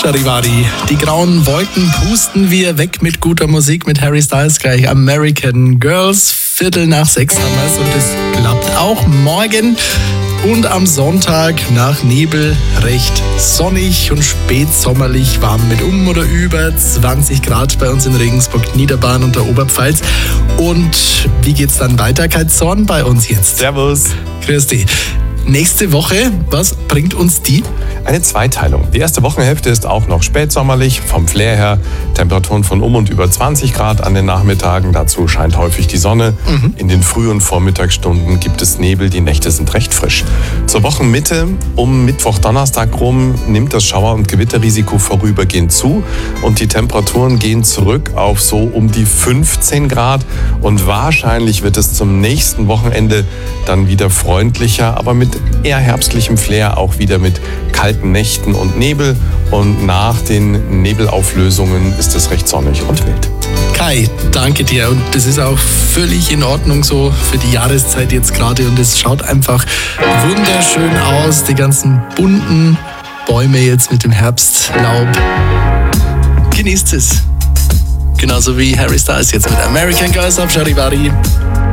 Charivari. Die grauen Wolken pusten wir weg mit guter Musik mit Harry Styles gleich. American Girls, 5:45 haben wir es und es klappt auch morgen. Und am Sonntag nach Nebel recht sonnig und spätsommerlich, warm mit oder über 20 Grad bei uns in Regensburg, Niederbayern und der Oberpfalz. Und wie geht's dann weiter? Kai Zorn bei uns jetzt. Servus. Grüß dich. Nächste Woche, was bringt uns die? Eine Zweiteilung. Die erste Wochenhälfte ist auch noch spätsommerlich, vom Flair her. Temperaturen von und über 20 Grad an den Nachmittagen. Dazu scheint häufig die Sonne. In den frühen Vormittagsstunden gibt es Nebel, die Nächte sind recht frisch. Zur Wochenmitte um Mittwoch, Donnerstag rum nimmt das Schauer- und Gewitterrisiko vorübergehend zu und die Temperaturen gehen zurück auf so um die 15 Grad und wahrscheinlich wird es zum nächsten Wochenende dann wieder freundlicher, aber mit eher herbstlichem Flair, auch wieder mit kalten Nächten und Nebel. Und nach den Nebelauflösungen ist es recht sonnig und mild. Kai, danke dir. Und das ist auch völlig in Ordnung so für die Jahreszeit jetzt gerade. Und es schaut einfach wunderschön aus. Die ganzen bunten Bäume jetzt mit dem Herbstlaub. Genießt es. Genauso wie Harry Styles jetzt mit American Girls auf Charivari.